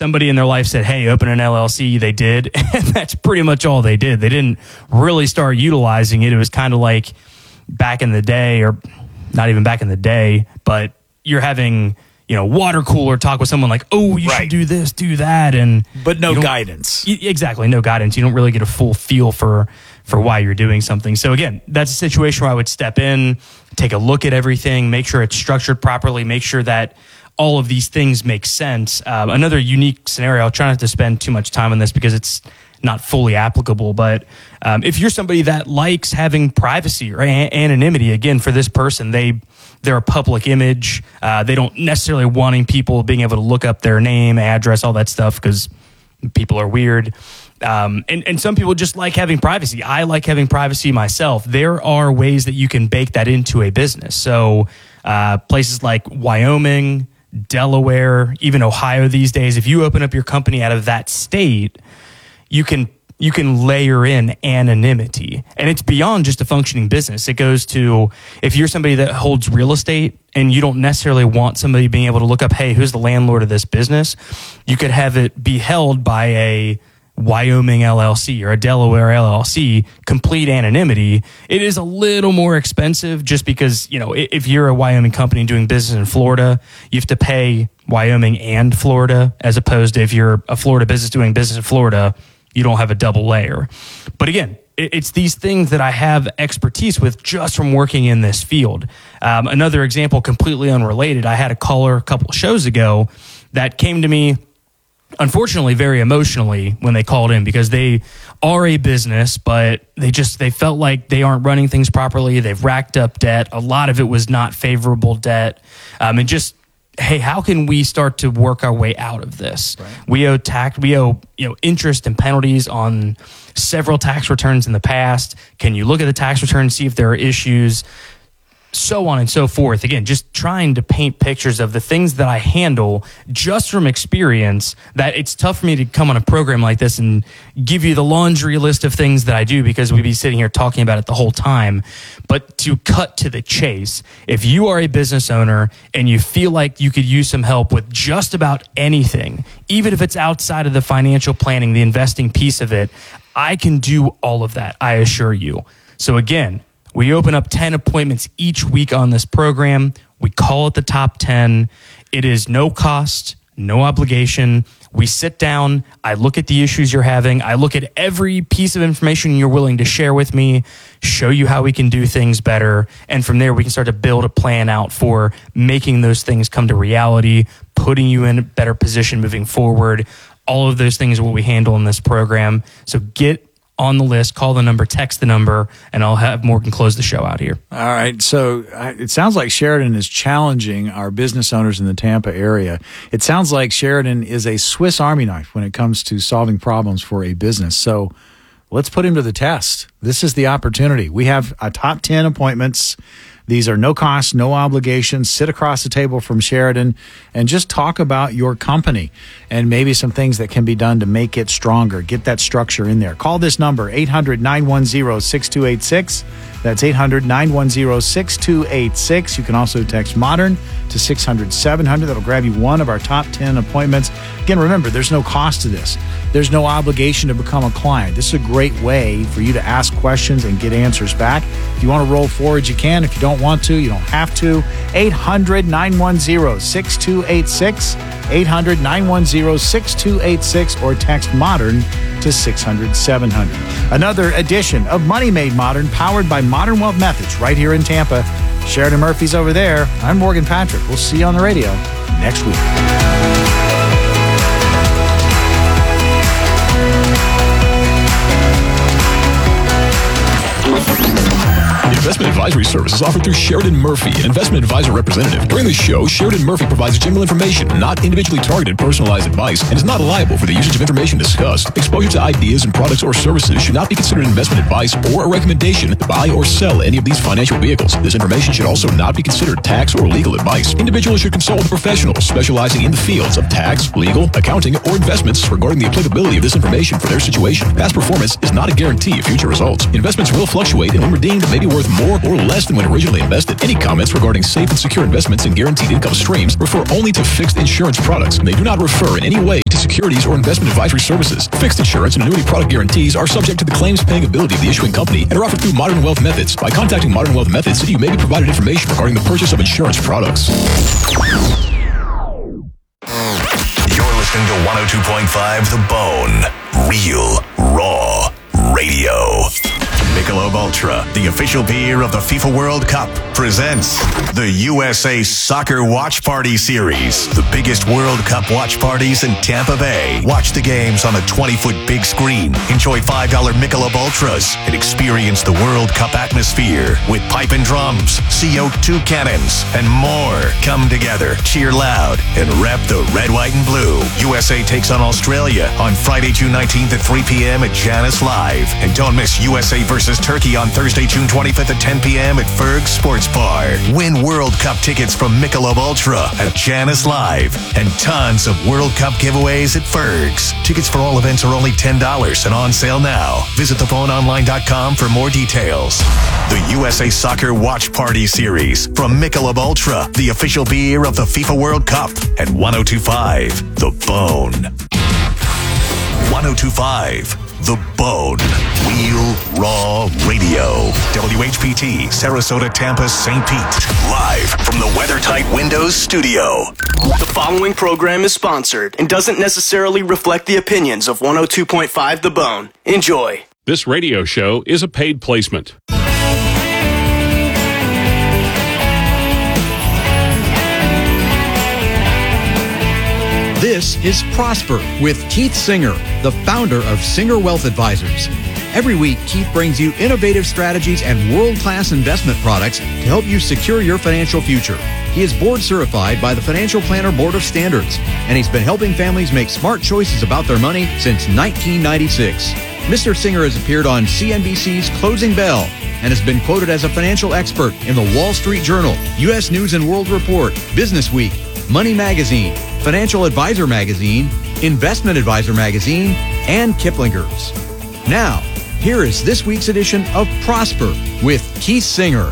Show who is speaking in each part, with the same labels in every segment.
Speaker 1: somebody in their life said, hey, open an LLC, they did. And that's pretty much all they did. They didn't really start utilizing it. It was kind of like back in the day, or not even back in the day, but you're having, water cooler talk with someone like, oh, you should do this, do that.
Speaker 2: But no guidance.
Speaker 1: Exactly. No guidance. You don't really get a full feel for why you're doing something. So again, that's a situation where I would step in, take a look at everything, make sure it's structured properly, make sure that all of these things make sense. Another unique scenario, I'll try not to spend too much time on this because it's not fully applicable, but if you're somebody that likes having privacy or anonymity, again, for this person, they're a public image. They don't necessarily wanting people being able to look up their name, address, all that stuff, because people are weird. And some people just like having privacy. I like having privacy myself. There are ways that you can bake that into a business. So places like Wyoming, Delaware, even Ohio these days, if you open up your company out of that state, you can layer in anonymity, and it's beyond just a functioning business. It goes to, if you're somebody that holds real estate and you don't necessarily want somebody being able to look up, hey, who's the landlord of this business? You could have it be held by a Wyoming LLC or a Delaware LLC, complete anonymity. It is a little more expensive just because, if you're a Wyoming company doing business in Florida, you have to pay Wyoming and Florida, as opposed to if you're a Florida business doing business in Florida, you don't have a double layer. But again, it's these things that I have expertise with just from working in this field. Another example, completely unrelated, I had a caller a couple of shows ago that came to me, unfortunately, very emotionally when they called in, because they are a business, but they felt like they aren't running things properly. They've racked up debt. A lot of it was not favorable debt. And just, hey, how can we start to work our way out of this? Right. We owe interest and penalties on several tax returns in the past. Can you look at the tax return, see if there are issues? So on and so forth. Again, just trying to paint pictures of the things that I handle just from experience, that it's tough for me to come on a program like this and give you the laundry list of things that I do, because we'd be sitting here talking about it the whole time. But to cut to the chase, if you are a business owner and you feel like you could use some help with just about anything, even if it's outside of the financial planning, the investing piece of it, I can do all of that, I assure you. So again, we open up 10 appointments each week on this program. We call it the Top 10. It is no cost, no obligation. We sit down. I look at the issues you're having. I look at every piece of information you're willing to share with me, show you how we can do things better. And from there, we can start to build a plan out for making those things come to reality, putting you in a better position moving forward. All of those things are what we handle in this program. So get on the list, call the number, text the number, and I'll have Morgan close the show out here.
Speaker 2: All right. So it sounds like Sheridan is challenging our business owners in the Tampa area. It sounds like Sheridan is a Swiss Army knife when it comes to solving problems for a business. So let's put him to the test. This is the opportunity. We have a top 10 appointments. These are no cost, no obligation. Sit across the table from Sheridan and just talk about your company and maybe some things that can be done to make it stronger. Get that structure in there. Call this number, 800-910-6286. That's 800-910-6286. You can also text MODERN to 600-700. That'll grab you one of our top 10 appointments. Again, remember, there's no cost to this. There's no obligation to become a client. This is a great way for you to ask questions and get answers back. If you want to roll forward, you can. If you don't want to, you don't have to. 800-910-6286. 800-910-6286, or text MODERN to 600-700. Another edition of Money Made Modern, powered by Modern Wealth Methods, right here in Tampa. Sheridan Murphy's over there. I'm Morgan Patrick. We'll see you on the radio next week.
Speaker 3: Investment advisory services offered through Sheridan Murphy, an investment advisor representative. During the show, Sheridan Murphy provides general information, not individually targeted personalized advice, and is not liable for the usage of information discussed. Exposure to ideas and products or services should not be considered investment advice or a recommendation to buy or sell any of these financial vehicles. This information should also not be considered tax or legal advice. Individuals should consult a professional specializing in the fields of tax, legal, accounting, or investments regarding the applicability of this information for their situation. Past performance is not a guarantee of future results. Investments will fluctuate, and when redeemed, may be worth more or or less than when originally invested. Any comments regarding safe and secure investments and guaranteed income streams refer only to fixed insurance products, and they do not refer in any way to securities or investment advisory services. Fixed insurance and annuity product guarantees are subject to the claims-paying ability of the issuing company and are offered through Modern Wealth Methods. By contacting Modern Wealth Methods, you may be provided information regarding the purchase of insurance products.
Speaker 4: You're listening to 102.5 The Bone. Real, raw radio. Michelob Ultra, the official beer of the FIFA World Cup, presents the USA Soccer Watch Party Series. The biggest World Cup watch parties in Tampa Bay. Watch the games on a 20-foot big screen. Enjoy $5 Michelob Ultras and experience the World Cup atmosphere with pipe and drums, CO2 cannons, and more. Come together, cheer loud, and rep the red, white, and blue. USA takes on Australia on Friday, June 19th at 3 p.m. at Janus Live. And don't miss USA versus Turkey on Thursday, June 25th at 10 p.m. at Ferg's Sports Bar. Win World Cup tickets from Michelob Ultra at Janus Live and tons of World Cup giveaways at Ferg's. Tickets for all events are only $10 and on sale now. Visit theboneonline.com for more details. The USA Soccer Watch Party Series from Michelob Ultra, the official beer of the FIFA World Cup at 102.5 The Bone. 102.5 The Bone. Real Raw Radio. WHPT, Sarasota, Tampa, St. Pete. Live from the WeatherTight Windows studio.
Speaker 5: The following program is sponsored and doesn't necessarily reflect the opinions of 102.5 The Bone. Enjoy.
Speaker 6: This radio show is a paid placement.
Speaker 7: This is Prosper with Keith Singer, the founder of Singer Wealth Advisors. Every week, Keith brings you innovative strategies and world-class investment products to help you secure your financial future. He is board certified by the Financial Planner Board of Standards, and he's been helping families make smart choices about their money since 1996. Mr. Singer has appeared on CNBC's Closing Bell and has been quoted as a financial expert in the Wall Street Journal, U.S. News and World Report, Business Week, Money Magazine, Financial Advisor Magazine, Investment Advisor Magazine, and Kiplinger's. Now, here is this week's edition of Prosper with Keith Singer.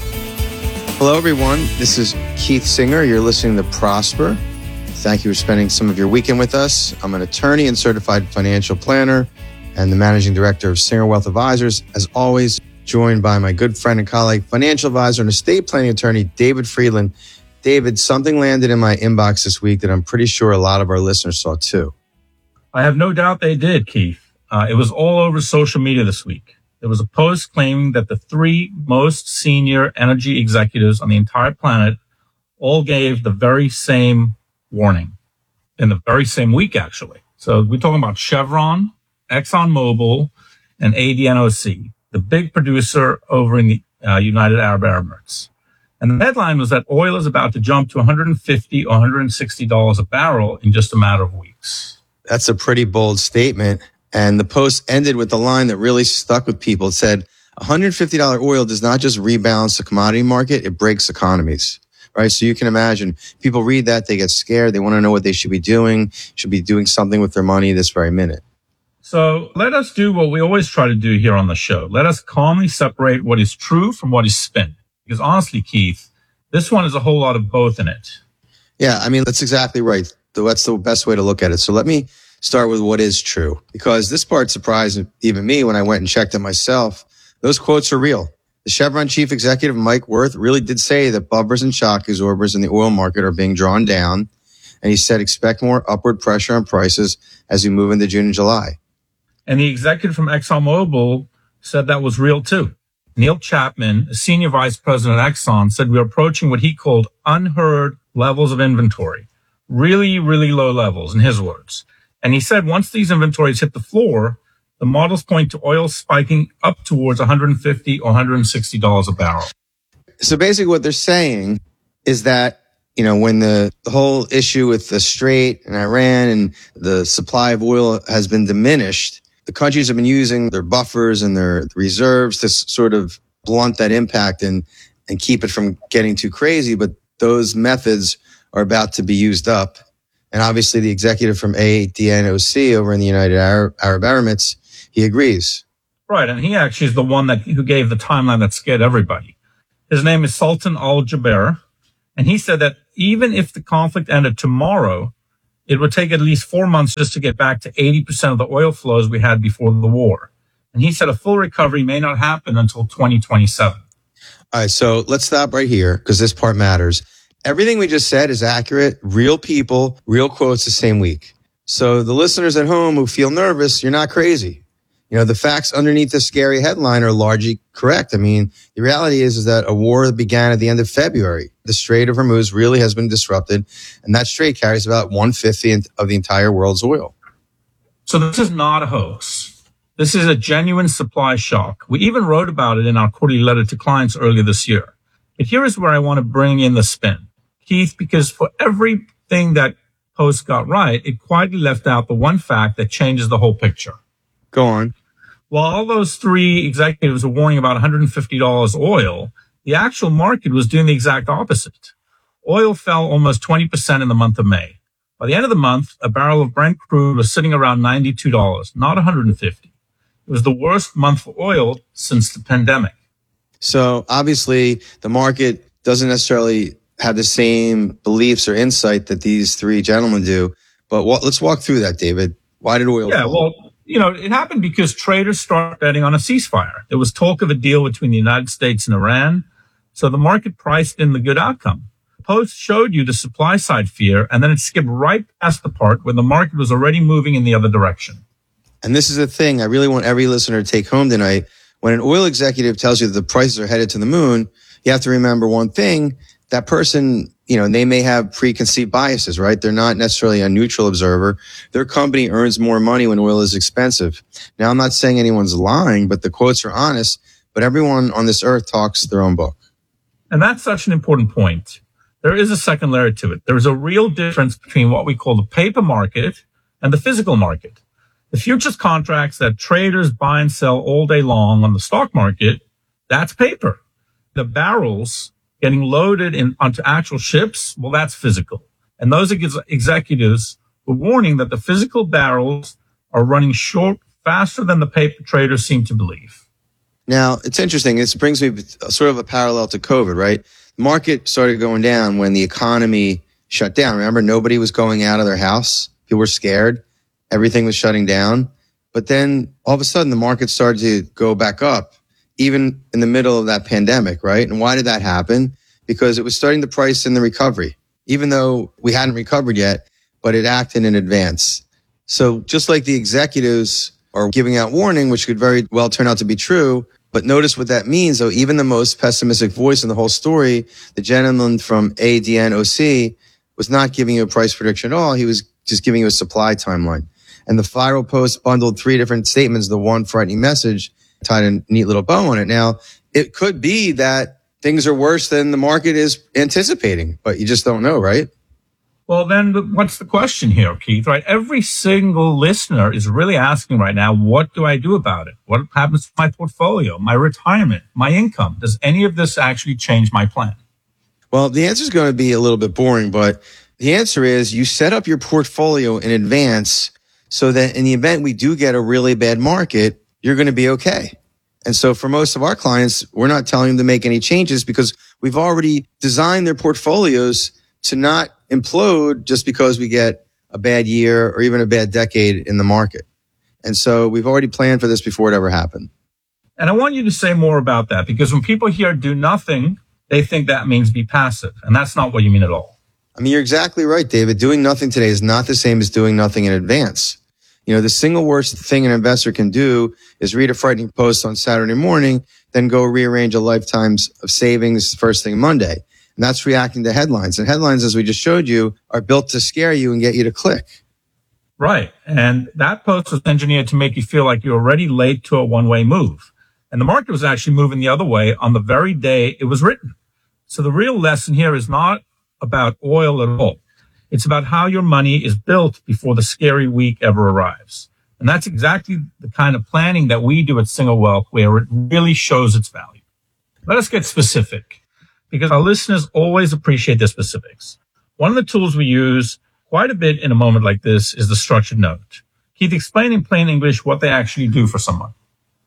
Speaker 8: Hello, everyone. This is Keith Singer. You're listening to Prosper. Thank you for spending some of your weekend with us. I'm an attorney and certified financial planner and the managing director of Singer Wealth Advisors. As always, joined by my good friend and colleague, financial advisor and estate planning attorney, David Friedland. David, something landed in my inbox this week that I'm pretty sure a lot of our listeners saw too.
Speaker 9: I have no doubt they did, Keith. It was all over social media this week. There was a post claiming that the three most senior energy executives on the entire planet all gave the very same warning in the very same week, actually. So we're talking about Chevron, ExxonMobil, and ADNOC, the big producer over in the United Arab Emirates. And the headline was that oil is about to jump to $150 or $160 a barrel in just a matter of weeks.
Speaker 8: That's a pretty bold statement. And the post ended with the line that really stuck with people. It said, $150 oil does not just rebalance the commodity market, it breaks economies, right? So you can imagine people read that, they get scared. They want to know what they should be doing something with their money this very minute.
Speaker 9: So let us do what we always try to do here on the show. Let us calmly separate what is true from what is spin. Because honestly, Keith, this one is a whole lot of both in it.
Speaker 8: Yeah, I mean, that's exactly right. That's the best way to look at it. So let me start with what is true, because this part surprised even me when I went and checked it myself. Those quotes are real. The Chevron chief executive, Mike Wirth, really did say that buffers and shock absorbers in the oil market are being drawn down. And he said, expect more upward pressure on prices as we move into June and July.
Speaker 9: And the executive from ExxonMobil said that was real too. Neil Chapman, a senior vice president at Exxon, said we're approaching what he called unheard levels of inventory. Really, really low levels, in his words. And he said once these inventories hit the floor, the models point to oil spiking up towards $150 or $160 a barrel.
Speaker 8: So basically what they're saying is that, when the whole issue with the Strait and Iran and the supply of oil has been diminished, the countries have been using their buffers and their reserves to sort of blunt that impact and keep it from getting too crazy. But those methods are about to be used up. And obviously the executive from ADNOC over in the United Arab Emirates, he agrees.
Speaker 9: Right. And he actually is the one who gave the timeline that scared everybody. His name is Sultan Al-Jaber. And he said that even if the conflict ended tomorrow, it would take at least 4 months just to get back to 80% of the oil flows we had before the war. And he said a full recovery may not happen until 2027.
Speaker 8: All right, so let's stop right here because this part matters. Everything we just said is accurate. Real people, real quotes the same week. So the listeners at home who feel nervous, you're not crazy. You know, the facts underneath the scary headline are largely correct. I mean, the reality is that a war that began at the end of February. The Strait of Hormuz really has been disrupted, and that strait carries about 1/5 of the entire world's oil.
Speaker 9: So this is not a hoax. This is a genuine supply shock. We even wrote about it in our quarterly letter to clients earlier this year. But here is where I want to bring in the spin, Keith, because for everything that Post got right, it quietly left out the one fact that changes the whole picture.
Speaker 8: Go on.
Speaker 9: While all those three executives were warning about $150 oil, the actual market was doing the exact opposite. Oil fell almost 20% in the month of May. By the end of the month, a barrel of Brent crude was sitting around $92, not $150. It was the worst month for oil since the pandemic.
Speaker 8: So obviously, the market doesn't necessarily have the same beliefs or insight that these three gentlemen do. But let's walk through that, David. Why did oil fall?
Speaker 9: Well, it happened because traders started betting on a ceasefire. There was talk of a deal between the United States and Iran. So the market priced in the good outcome. Post showed you the supply side fear, and then it skipped right past the part where the market was already moving in the other direction. And
Speaker 8: this is the thing I really want every listener to take home tonight. When an oil executive tells you that the prices are headed to the moon, you have to remember one thing. That person, they may have preconceived biases, right? They're not necessarily a neutral observer. Their company earns more money when oil is expensive. Now, I'm not saying anyone's lying, but the quotes are honest. But everyone on this earth talks their own book.
Speaker 9: And that's such an important point. There is a second layer to it. There is a real difference between what we call the paper market and the physical market. The futures contracts that traders buy and sell all day long on the stock market, that's paper. The barrels getting loaded onto actual ships, well, that's physical. And those executives were warning that the physical barrels are running short faster than the paper traders seem to believe.
Speaker 8: Now, it's interesting. This brings me sort of a parallel to COVID, right? The market started going down when the economy shut down. Remember, nobody was going out of their house. People were scared. Everything was shutting down. But then all of a sudden, the market started to go back up, even in the middle of that pandemic, right? And why did that happen? Because it was starting to price in the recovery, even though we hadn't recovered yet, but it acted in advance. So just like the executives are giving out warning, which could very well turn out to be true, but notice what that means, though. Even the most pessimistic voice in the whole story, the gentleman from ADNOC, was not giving you a price prediction at all. He was just giving you a supply timeline. And the viral post bundled three different statements, the one frightening message, tied a neat little bow on it. Now, it could be that things are worse than the market is anticipating, but you just don't know, right?
Speaker 9: Well, then what's the question here, Keith, right? Every single listener is really asking right now, what do I do about it? What happens to my portfolio, my retirement, my income? Does any of this actually change my plan?
Speaker 8: Well, the answer is going to be a little bit boring, but the answer is you set up your portfolio in advance so that in the event we do get a really bad market, you're going to be okay. And so for most of our clients, we're not telling them to make any changes because we've already designed their portfolios to not implode just because we get a bad year or even a bad decade in the market. And so we've already planned for this before it ever happened.
Speaker 9: And I want you to say more about that, because when people hear do nothing, they think that means be passive. And that's not what you mean at all.
Speaker 8: I mean, you're exactly right, David. Doing nothing today is not the same as doing nothing in advance. The single worst thing an investor can do is read a frightening post on Saturday morning, then go rearrange a lifetime's of savings first thing Monday. And that's reacting to headlines. And headlines, as we just showed you, are built to scare you and get you to click.
Speaker 9: Right. And that post was engineered to make you feel like you're already late to a one-way move. And the market was actually moving the other way on the very day it was written. So the real lesson here is not about oil at all. It's about how your money is built before the scary week ever arrives. And that's exactly the kind of planning that we do at Singer Wealth, where it really shows its value. Let us get specific, because our listeners always appreciate the specifics. One of the tools we use quite a bit in a moment like this is the structured note. Keith, explain in plain English what they actually do for someone.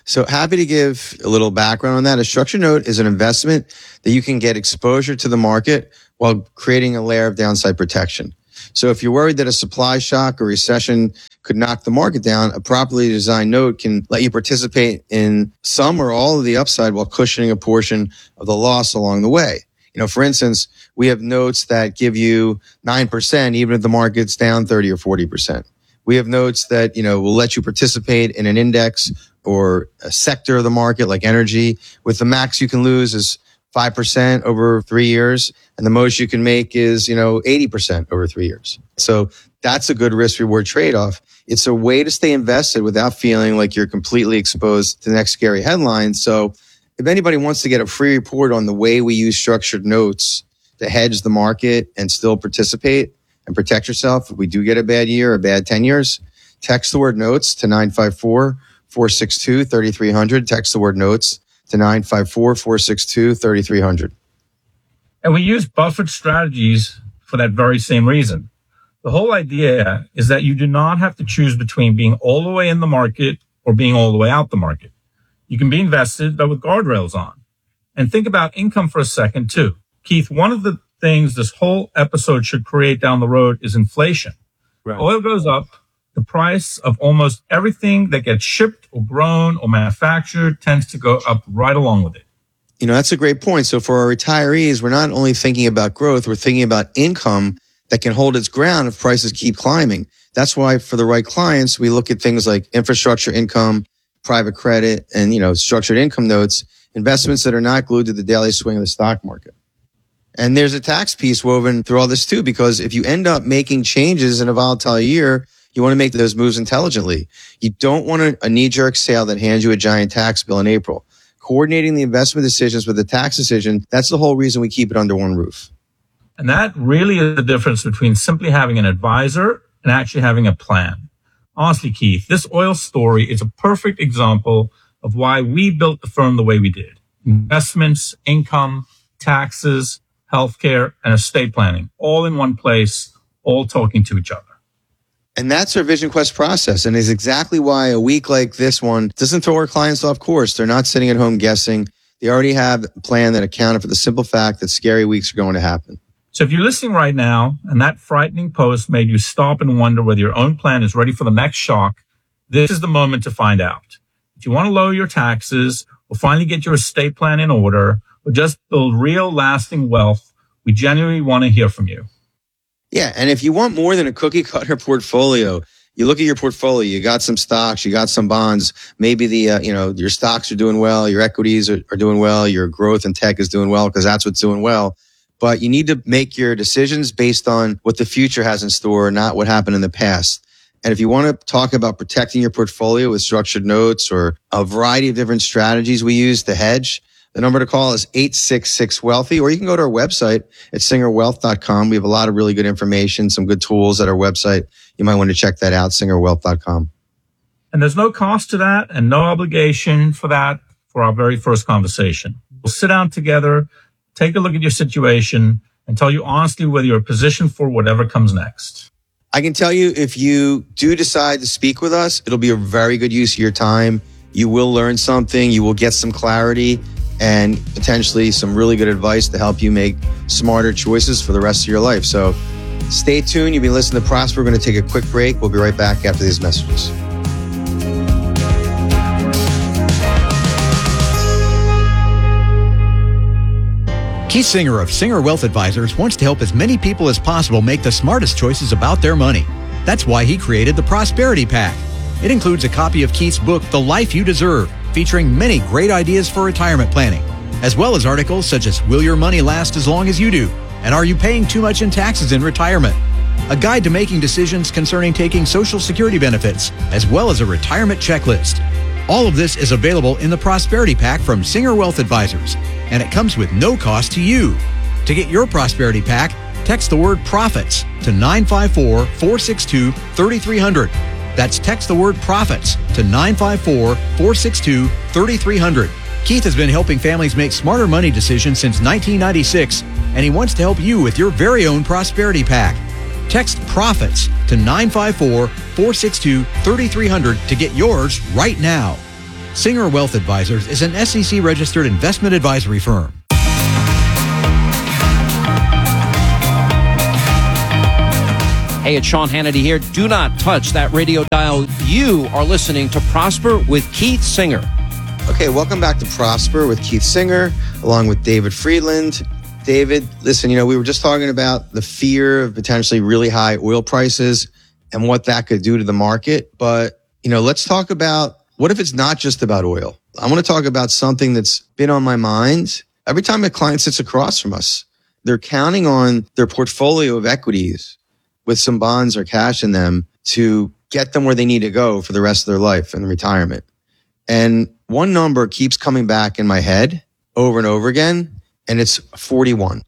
Speaker 8: So happy to give a little background on that. A structured note is an investment that you can get exposure to the market while creating a layer of downside protection. So if you're worried that a supply shock or recession could knock the market down, a properly designed note can let you participate in some or all of the upside while cushioning a portion of the loss along the way. You know, for instance, we have notes that give you 9% even if the market's down 30 or 40%. We have notes that, you know, will let you participate in an index or a sector of the market like energy. With the max you can lose is 5% over 3 years. And the most you can make is, 80% over 3 years. So that's a good risk reward trade-off. It's a way to stay invested without feeling like you're completely exposed to the next scary headline. So if anybody wants to get a free report on the way we use structured notes to hedge the market and still participate and protect yourself, if we do get a bad year, a bad 10 years, text the word notes to 954-462-3300. Text the word notes to 954-462-3300.
Speaker 9: And we use buffered strategies for that very same reason. The whole idea is that you do not have to choose between being all the way in the market or being all the way out the market. You can be invested, but with guardrails on. And think about income for a second, too. Keith, one of the things this whole episode should create down the road is inflation. Right. Oil goes up. The price of almost everything that gets shipped or grown or manufactured tends to go up right along with it.
Speaker 8: That's a great point. So for our retirees, we're not only thinking about growth, we're thinking about income that can hold its ground if prices keep climbing. That's why for the right clients, we look at things like infrastructure income, private credit, and, structured income notes, investments that are not glued to the daily swing of the stock market. And there's a tax piece woven through all this too, because if you end up making changes in a volatile year, you want to make those moves intelligently. You don't want a knee-jerk sale that hands you a giant tax bill in April. Coordinating the investment decisions with the tax decision, that's the whole reason we keep it under one roof.
Speaker 9: And that really is the difference between simply having an advisor and actually having a plan. Honestly, Keith, this oil story is a perfect example of why we built the firm the way we did. Investments, income, taxes, healthcare, and estate planning, all in one place, all talking to each other.
Speaker 8: And that's our Vision Quest process, and is exactly why a week like this one doesn't throw our clients off course. They're not sitting at home guessing. They already have a plan that accounted for the simple fact that scary weeks are going to happen.
Speaker 9: So if you're listening right now and that frightening post made you stop and wonder whether your own plan is ready for the next shock, this is the moment to find out. If you want to lower your taxes or finally get your estate plan in order or just build real lasting wealth, we genuinely want to hear from you.
Speaker 8: Yeah, and if you want more than a cookie-cutter portfolio, you look at your portfolio, you got some stocks, you got some bonds, maybe your stocks are doing well, your equities are doing well, your growth and tech is doing well because that's what's doing well. But you need to make your decisions based on what the future has in store, not what happened in the past. And if you want to talk about protecting your portfolio with structured notes or a variety of different strategies we use to hedge, the number to call is 866-WEALTHY, or you can go to our website at singerwealth.com. We have a lot of really good information, some good tools at our website. You might want to check that out, singerwealth.com.
Speaker 9: And there's no cost to that and no obligation for that for our very first conversation. We'll sit down together, take a look at your situation, and tell you honestly whether you're positioned for whatever comes next.
Speaker 8: I can tell you, if you do decide to speak with us, it'll be a very good use of your time. You will learn something. You will get some clarity and potentially some really good advice to help you make smarter choices for the rest of your life. So stay tuned. You've been listening to Prosper. We're going to take a quick break. We'll be right back after these messages.
Speaker 7: Keith Singer of Singer Wealth Advisors wants to help as many people as possible make the smartest choices about their money. That's why he created the Prosperity Pack. It includes a copy of Keith's book, The Life You Deserve, featuring many great ideas for retirement planning, as well as articles such as Will Your Money Last as Long as You Do? And Are You Paying Too Much in Taxes in Retirement? A guide to making decisions concerning taking Social Security benefits, as well as a retirement checklist. All of this is available in the Prosperity Pack from Singer Wealth Advisors, and it comes with no cost to you. To get your Prosperity Pack, text the word PROFITS to 954-462-3300. That's text the word PROFITS to 954-462-3300. Keith has been helping families make smarter money decisions since 1996, and he wants to help you with your very own Prosperity Pack. Text PROFITS to 954-462-3300 to get yours right now. Singer Wealth Advisors is an SEC-registered investment advisory firm.
Speaker 10: Hey, it's Sean Hannity here. Do not touch that radio dial. You are listening to Prosper with Keith Singer.
Speaker 8: Okay, welcome back to Prosper with Keith Singer, along with David Friedland. David, listen, we were just talking about the fear of potentially really high oil prices and what that could do to the market. But, let's talk about what if it's not just about oil? I want to talk about something that's been on my mind. Every time a client sits across from us, they're counting on their portfolio of equities with some bonds or cash in them to get them where they need to go for the rest of their life and retirement. And one number keeps coming back in my head over and over again, and it's 41.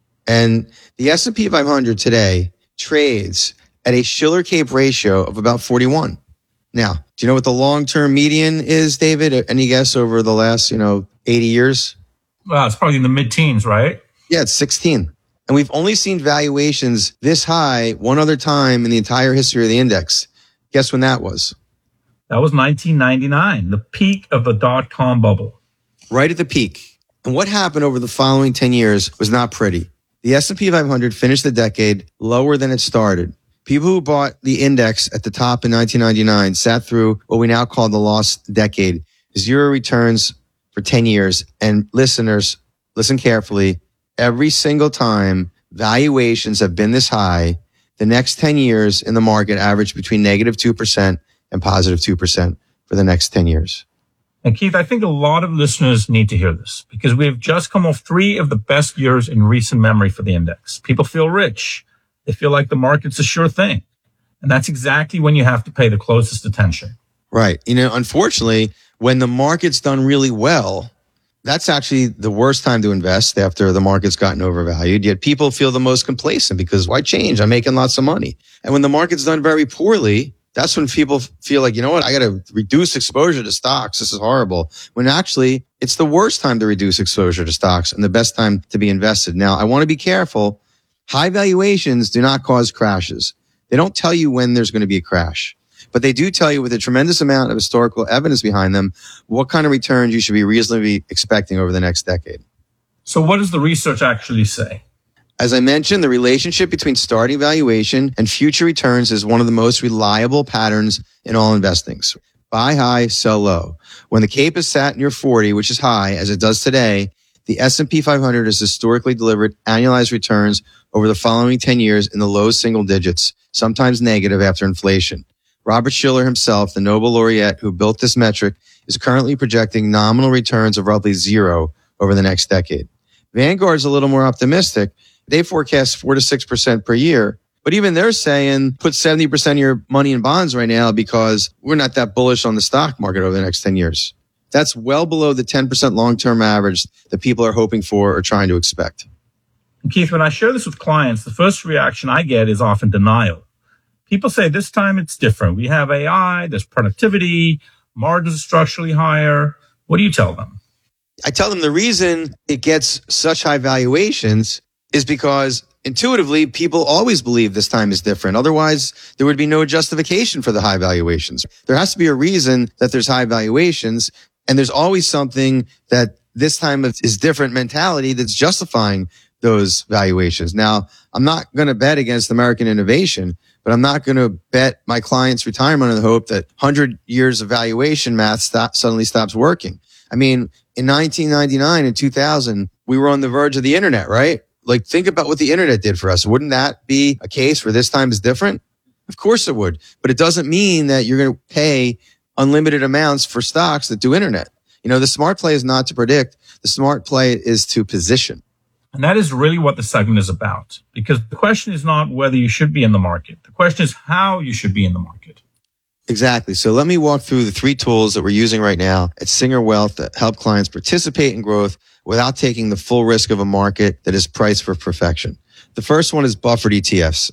Speaker 8: And the S&P 500 today trades at a Shiller-Cape ratio of about 41. Now, do you know what the long-term median is, David? Any guess over the last, 80 years?
Speaker 9: Well, it's probably in the mid-teens, right?
Speaker 8: Yeah, it's 16. And we've only seen valuations this high one other time in the entire history of the index. Guess when that was?
Speaker 9: That was 1999, the peak of the dot-com bubble.
Speaker 8: Right at the peak. And what happened over the following 10 years was not pretty. The S&P 500 finished the decade lower than it started. People who bought the index at the top in 1999 sat through what we now call the lost decade. Zero returns for 10 years. And listeners, listen carefully. Every single time valuations have been this high, the next 10 years in the market average between negative 2% and positive 2% for the next 10 years.
Speaker 9: And Keith, I think a lot of listeners need to hear this because we have just come off 3 of the best years in recent memory for the index. People feel rich. They feel like the market's a sure thing. And that's exactly when you have to pay the closest attention.
Speaker 8: Right. Unfortunately, when the market's done really well, that's actually the worst time to invest after the market's gotten overvalued. Yet people feel the most complacent because why change? I'm making lots of money. And when the market's done very poorly, that's when people feel like, I got to reduce exposure to stocks. This is horrible. When actually it's the worst time to reduce exposure to stocks and the best time to be invested. Now, I want to be careful. High valuations do not cause crashes. They don't tell you when there's going to be a crash, but they do tell you with a tremendous amount of historical evidence behind them, what kind of returns you should be reasonably expecting over the next decade.
Speaker 9: So what does the research actually say?
Speaker 8: As I mentioned, the relationship between starting valuation and future returns is one of the most reliable patterns in all investing. Buy high, sell low. When the Cape is sat near 40, which is high, as it does today, the S&P 500 has historically delivered annualized returns over the following 10 years in the low single digits, sometimes negative after inflation. Robert Shiller himself, the Nobel laureate who built this metric, is currently projecting nominal returns of roughly 0 over the next decade. Vanguard's a little more optimistic. They forecast 4 to 6% per year. But even they're saying put 70% of your money in bonds right now because we're not that bullish on the stock market over the next 10 years. That's well below the 10% long-term average that people are hoping for or trying to expect.
Speaker 9: Keith, when I share this with clients, the first reaction I get is often denial. People say this time it's different. We have AI, there's productivity, margins are structurally higher. What do you tell them?
Speaker 8: I tell them the reason it gets such high valuations is because intuitively people always believe this time is different. Otherwise, there would be no justification for the high valuations. There has to be a reason that there's high valuations, and there's always something that this time is different mentality that's justifying those valuations. Now, I'm not going to bet against American innovation, but I'm not going to bet my client's retirement on the hope that 100 years of valuation math suddenly stops working. I mean, in 1999 and 2000, we were on the verge of the internet, right? Like, think about what the internet did for us. Wouldn't that be a case where this time is different? Of course it would, but it doesn't mean that you're going to pay unlimited amounts for stocks that do internet. The smart play is not to predict. The smart play is to position.
Speaker 9: And that is really what the segment is about, because the question is not whether you should be in the market. The question is how you should be in the market.
Speaker 8: Exactly. So let me walk through the 3 tools that we're using right now at Singer Wealth that help clients participate in growth without taking the full risk of a market that is priced for perfection. The first one is buffered ETFs.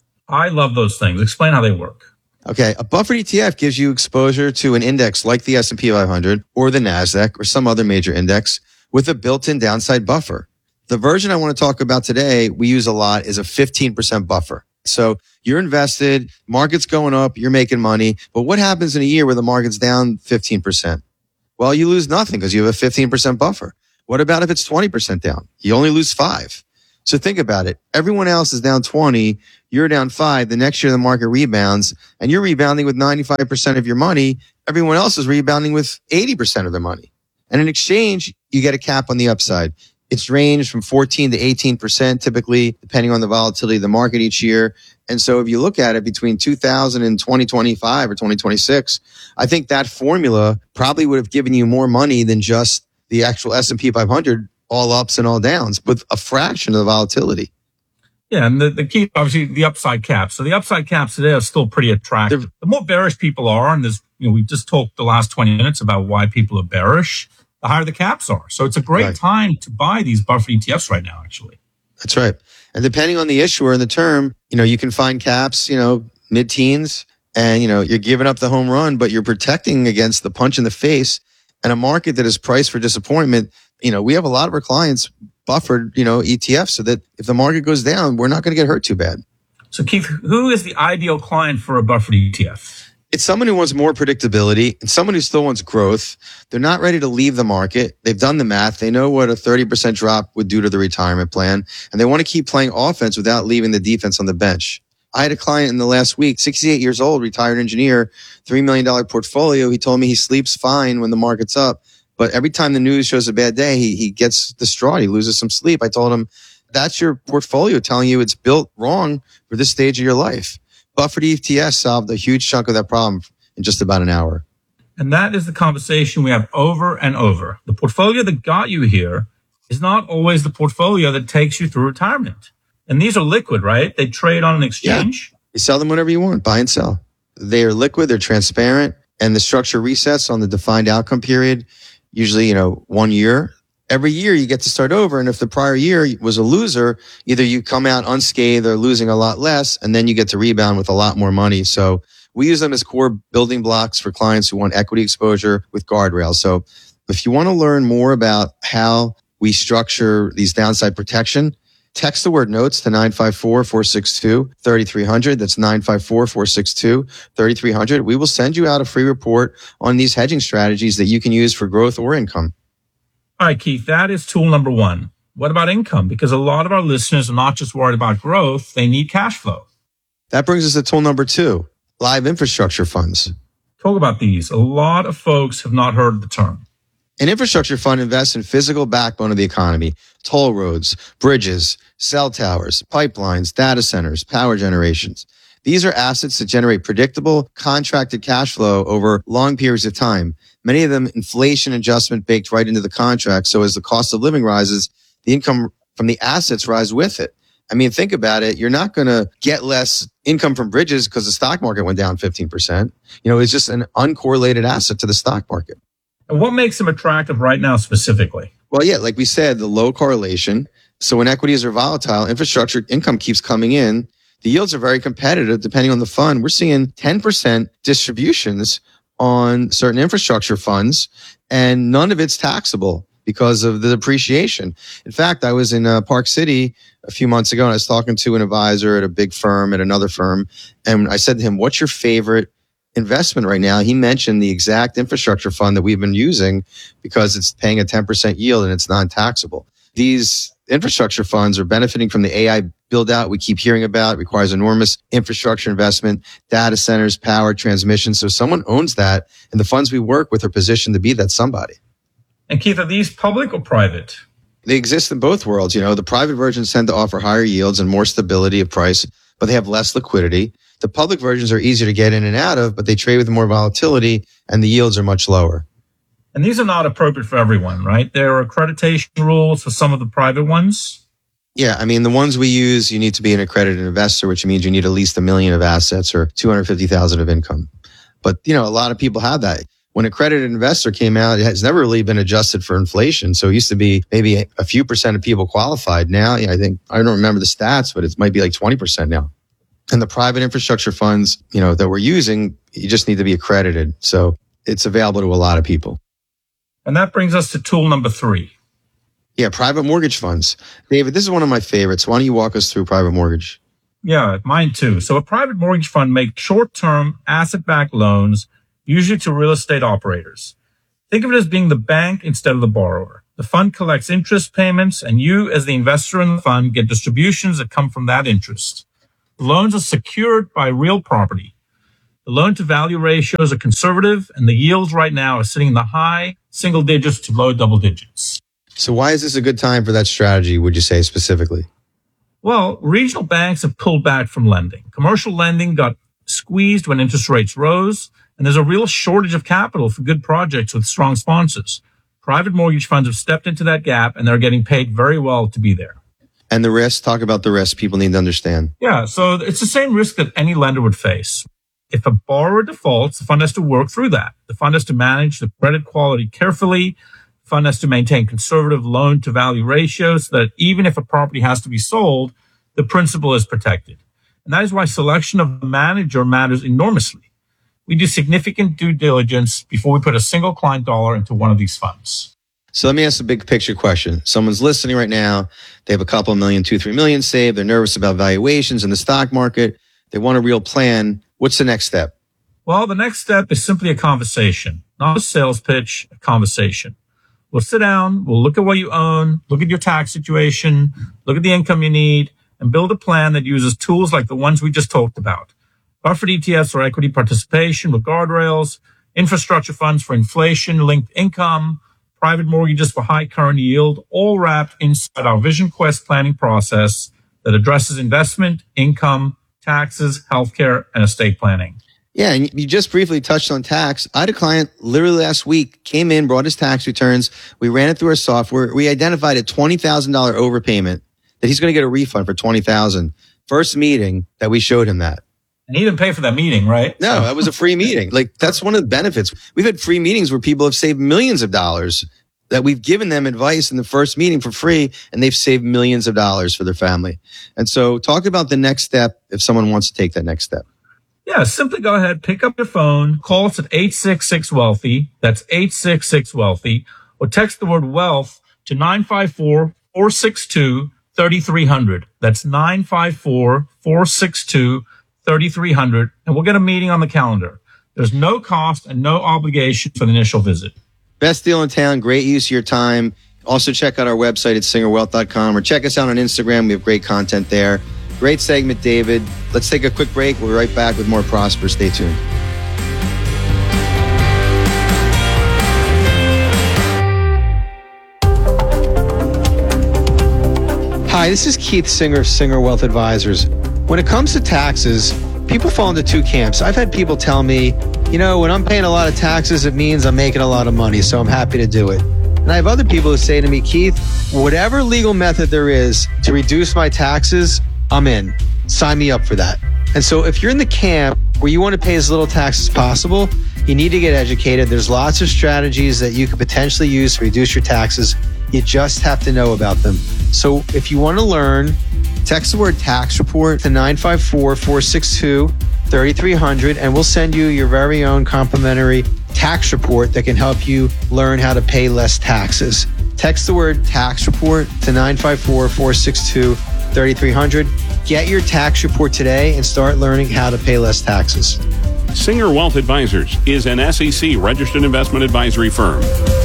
Speaker 9: I love those things. Explain how they work.
Speaker 8: Okay. A buffered ETF gives you exposure to an index like the S&P 500 or the NASDAQ or some other major index with a built-in downside buffer. The version I want to talk about today, we use a lot, is a 15% buffer. So you're invested, market's going up, you're making money. But what happens in a year where the market's down 15%? Well, you lose nothing because you have a 15% buffer. What about if it's 20% down? You only lose 5. So think about it. Everyone else is down 20. You're down 5. The next year the market rebounds and you're rebounding with 95% of your money. Everyone else is rebounding with 80% of their money. And in exchange, you get a cap on the upside. It's ranged from 14 to 18% typically, depending on the volatility of the market each year. And so if you look at it between 2000 and 2025 or 2026, I think that formula probably would have given you more money than just the actual S&P 500, all ups and all downs, with a fraction of the volatility.
Speaker 9: Yeah, and the key, obviously, the upside caps. So the upside caps today are still pretty attractive. The more bearish people are, and there's, we just talked the last 20 minutes about why people are bearish, the higher the caps are. So it's a great time to buy these buffered ETFs right now, actually.
Speaker 8: That's right. And depending on the issuer and the term, you can find caps, mid-teens, and, you're giving up the home run, but you're protecting against the punch in the face. And a market that is priced for disappointment, we have a lot of our clients buffered, ETFs, so that if the market goes down, we're not going to get hurt too bad.
Speaker 9: So Keith, who is the ideal client for a buffered ETF?
Speaker 8: It's someone who wants more predictability and someone who still wants growth. They're not ready to leave the market. They've done the math. They know what a 30% drop would do to the retirement plan, and they want to keep playing offense without leaving the defense on the bench. I had a client in the last week, 68 years old, retired engineer, $3 million portfolio. He told me he sleeps fine when the market's up, but every time the news shows a bad day, he gets distraught. He loses some sleep. I told him, that's your portfolio telling you it's built wrong for this stage of your life. Buffered ETFs solved a huge chunk of that problem in just about an hour.
Speaker 9: And that is the conversation we have over and over. The portfolio that got you here is not always the portfolio that takes you through retirement. And these are liquid, right? They trade on an exchange.
Speaker 8: Yeah. You sell them whenever you want, buy and sell. They are liquid, they're transparent, and the structure resets on the defined outcome period, usually, 1 year. Every year you get to start over. And if the prior year was a loser, either you come out unscathed or losing a lot less, and then you get to rebound with a lot more money. So we use them as core building blocks for clients who want equity exposure with guardrails. So if you want to learn more about how we structure these downside protection, text the word notes to 954-462-3300. That's 954-462-3300. We will send you out a free report on these hedging strategies that you can use for growth or income.
Speaker 9: All right, Keith, that is tool number 1. What about income? Because a lot of our listeners are not just worried about growth, they need cash flow.
Speaker 8: That brings us to tool number 2, live infrastructure funds.
Speaker 9: Talk about these. A lot of folks have not heard the term.
Speaker 8: An infrastructure fund invests in physical backbone of the economy, toll roads, bridges, cell towers, pipelines, data centers, power generations. These are assets that generate predictable, contracted cash flow over long periods of time. Many of them inflation adjustment baked right into the contract. So as the cost of living rises, the income from the assets rise with it. I mean, think about it. You're not going to get less income from bridges because the stock market went down 15%. It's just an uncorrelated asset to the stock market.
Speaker 9: And what makes them attractive right now specifically?
Speaker 8: Well, yeah, like we said, the low correlation. So when equities are volatile, infrastructure income keeps coming in. The yields are very competitive depending on the fund. We're seeing 10% distributions on certain infrastructure funds, and none of it's taxable because of the depreciation. In fact, I was in Park City a few months ago, and I was talking to an advisor at a big firm, at another firm, and I said to him, what's your favorite investment right now? He mentioned the exact infrastructure fund that we've been using because it's paying a 10% yield and it's non-taxable. These infrastructure funds are benefiting from the AI build out we keep hearing about. It requires enormous infrastructure investment, data centers, power, transmission. So someone owns that, and the funds we work with are positioned to be that somebody.
Speaker 9: And Keith, are these public or private?
Speaker 8: They exist in both worlds. The private versions tend to offer higher yields and more stability of price, but they have less liquidity. The public versions are easier to get in and out of, but they trade with more volatility and the yields are much lower.
Speaker 9: And these are not appropriate for everyone, right? There are accreditation rules for some of the private ones.
Speaker 8: Yeah, I mean, the ones we use, you need to be an accredited investor, which means you need at least $1 million of assets or $250,000 of income. But, a lot of people have that. When accredited investor came out, it has never really been adjusted for inflation. So it used to be maybe a few percent of people qualified. Now, I think, I don't remember the stats, but it might be like 20% now. And the private infrastructure funds, that we're using, you just need to be accredited. So it's available to a lot of people.
Speaker 9: And that brings us to tool number 3.
Speaker 8: Yeah, private mortgage funds. David, this is one of my favorites. Why don't you walk us through private mortgage?
Speaker 9: Yeah, mine too. So a private mortgage fund makes short-term asset-backed loans, usually to real estate operators. Think of it as being the bank instead of the borrower. The fund collects interest payments, and you, as the investor in the fund, get distributions that come from that interest. The loans are secured by real property. The loan-to-value ratios are conservative, and the yields right now are sitting in the high single digits to low double digits.
Speaker 8: So why is this a good time for that strategy, would you say specifically?
Speaker 9: Well, regional banks have pulled back from lending. Commercial lending got squeezed when interest rates rose, and there's a real shortage of capital for good projects with strong sponsors. Private mortgage funds have stepped into that gap, and they're getting paid very well to be there.
Speaker 8: And the risk, talk about the risk people need to understand.
Speaker 9: Yeah, so it's the same risk that any lender would face. If a borrower defaults, the fund has to work through that. The fund has to manage the credit quality carefully. The fund has to maintain conservative loan-to-value ratios so that even if a property has to be sold, the principal is protected. And that is why selection of a manager matters enormously. We do significant due diligence before we put a single client dollar into one of these funds.
Speaker 8: So let me ask a big picture question. Someone's listening right now. They have a couple of million, 2-3 million saved. They're nervous about valuations in the stock market. They want a real plan. What's the next step?
Speaker 9: Well, the next step is simply a conversation, not a sales pitch, a conversation. We'll sit down, we'll look at what you own, look at your tax situation, look at the income you need, and build a plan that uses tools like the ones we just talked about. Buffered ETFs or equity participation with guardrails, infrastructure funds for inflation-linked income, private mortgages for high current yield, all wrapped inside our Vision Quest planning process that addresses investment, income, taxes, healthcare, and estate planning.
Speaker 8: Yeah, and you just briefly touched on tax. I had a client literally last week, came in, brought his tax returns. We ran it through our software. We identified a $20,000 overpayment that he's going to get a refund for $20,000. First meeting that we showed him that.
Speaker 9: And he didn't pay for that meeting, right?
Speaker 8: No, that was a free meeting. Like, that's one of the benefits. We've had free meetings where people have saved millions of dollars, that we've given them advice in the first meeting for free, and they've saved millions of dollars for their family. And so talk about the next step if someone wants to take that next step.
Speaker 9: Yeah, simply go ahead, pick up your phone, call us at 866-WEALTHY. That's 866-WEALTHY. Or text the word WEALTH to 954-462-3300. That's 954-462-3300. And we'll get a meeting on the calendar. There's no cost and no obligation for the initial visit.
Speaker 8: Best deal in town. Great use of your time. Also check out our website at singerwealth.com or check us out on Instagram. We have great content there. Great segment, David. Let's take a quick break. We'll be right back with more Prosper. Stay tuned. Hi, this is Keith Singer of Singer Wealth Advisors. When it comes to taxes, people fall into two camps. I've had people tell me, you know, when I'm paying a lot of taxes, it means I'm making a lot of money, so I'm happy to do it. And I have other people who say to me, Keith, whatever legal method there is to reduce my taxes, I'm in. Sign me up for that. And so if you're in the camp where you want to pay as little tax as possible, you need to get educated. There's lots of strategies that you could potentially use to reduce your taxes. You just have to know about them. So if you want to learn, text the word tax report to 954-462-3300, and we'll send you your very own complimentary tax report that can help you learn how to pay less taxes. Text the word tax report to 954-462-3300. Get your tax report today and start learning how to pay less taxes.
Speaker 6: Singer Wealth Advisors is an SEC registered investment advisory firm.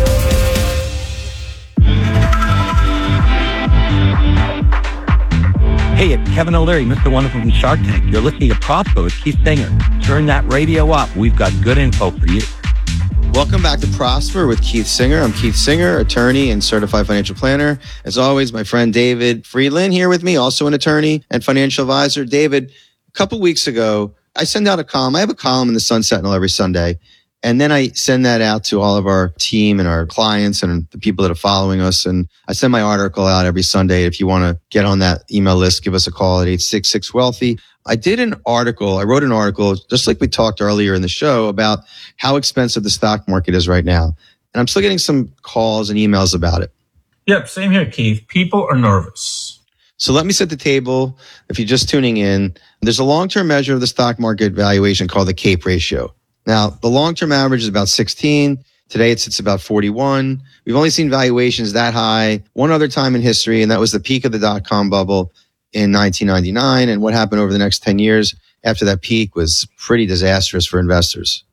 Speaker 11: Hey, it's Kevin O'Leary, Mr. Wonderful from Shark Tank. You're listening to Prosper with Keith Singer. Turn that radio up. We've got good info for you.
Speaker 8: Welcome back to Prosper with Keith Singer. I'm Keith Singer, attorney and certified financial planner. As always, my friend David Friedland here with me, also an attorney and financial advisor. David, a couple weeks ago, I send out a column. I have a column in the Sun Sentinel every Sunday. And then I send that out to all of our team and our clients and the people that are following us. And I send my article out every Sunday. If you want to get on that email list, give us a call at 866-WEALTHY. I wrote an article, just like we talked earlier in the show, about how expensive the stock market is right now. And I'm still getting some calls and emails about it.
Speaker 9: Yep, same here, Keith. People are nervous.
Speaker 8: So let me set the table. If you're just tuning in, there's a long-term measure of the stock market valuation called the CAPE ratio. Now, the long-term average is about 16. Today, it sits about 41. We've only seen valuations that high one other time in history, and that was the peak of the dot-com bubble in 1999. And what happened over the next 10 years after that peak was pretty disastrous for investors.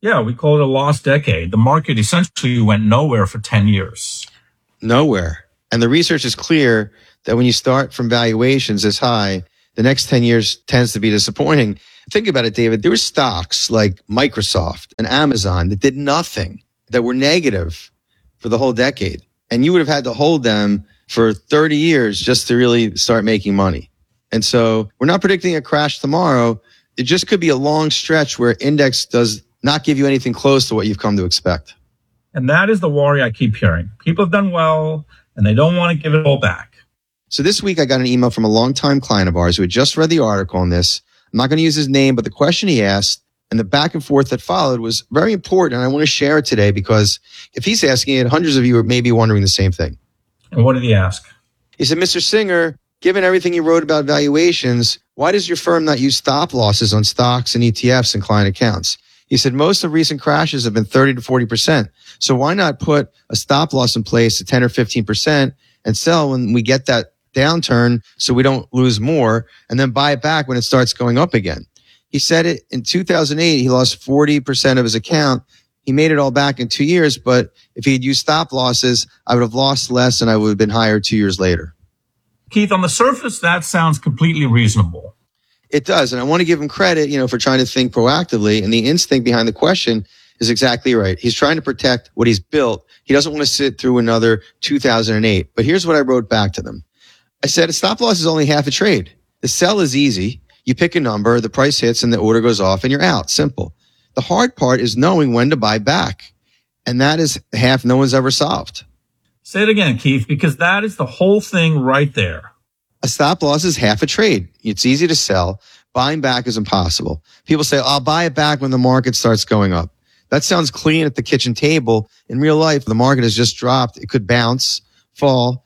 Speaker 9: Yeah, we call it a lost decade. The market essentially went nowhere for 10 years.
Speaker 8: Nowhere. And the research is clear that when you start from valuations this high, the next 10 years tends to be disappointing. Think about it, David. There were stocks like Microsoft and Amazon that did nothing, that were negative for the whole decade. And you would have had to hold them for 30 years just to really start making money. And so we're not predicting a crash tomorrow. It just could be a long stretch where index does not give you anything close to what you've come to expect.
Speaker 9: And that is the worry I keep hearing. People have done well, and they don't want to give it all back.
Speaker 8: So this week, I got an email from a longtime client of ours who had just read the article on this. I'm not going to use his name, but the question he asked and the back and forth that followed was very important. And I want to share it today because if he's asking it, hundreds of you may be wondering the same thing.
Speaker 9: And what did he ask?
Speaker 8: He said, Mr. Singer, given everything you wrote about valuations, why does your firm not use stop losses on stocks and ETFs and client accounts? He said, most of recent crashes have been 30 to 40%. So why not put a stop loss in place at 10 or 15% and sell when we get that downturn so we don't lose more, and then buy it back when it starts going up again? He said it in 2008, he lost 40% of his account. He made it all back in 2 years, but if he had used stop losses, I would have lost less and I would have been higher 2 years later.
Speaker 9: Keith, on the surface, that sounds completely reasonable.
Speaker 8: It does. And I want to give him credit, for trying to think proactively. And the instinct behind the question is exactly right. He's trying to protect what he's built. He doesn't want to sit through another 2008. But here's what I wrote back to them. I said, a stop loss is only half a trade. The sell is easy. You pick a number, the price hits, and the order goes off, and you're out. Simple. The hard part is knowing when to buy back. And that is half no one's ever solved.
Speaker 9: Say it again, Keith, because that is the whole thing right there.
Speaker 8: A stop loss is half a trade. It's easy to sell. Buying back is impossible. People say, I'll buy it back when the market starts going up. That sounds clean at the kitchen table. In real life, the market has just dropped. It could bounce, fall